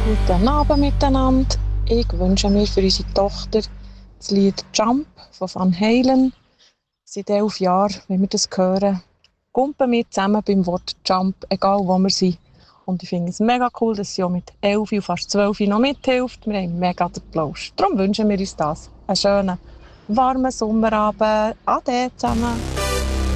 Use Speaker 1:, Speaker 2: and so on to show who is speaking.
Speaker 1: Guten Abend miteinander. Ich wünsche mir für unsere Tochter das Lied «Jump» von Van Halen. Seit 11 Jahren, wenn wir das hören, kumpen wir zusammen beim Wort «Jump», egal wo wir sind. Und ich finde es mega cool, dass sie auch mit 11 und fast 12 noch mithilft. Wir haben mega den Plausch. Darum wünschen wir uns das. Einen schönen, warmen Sommerabend. Ade zusammen.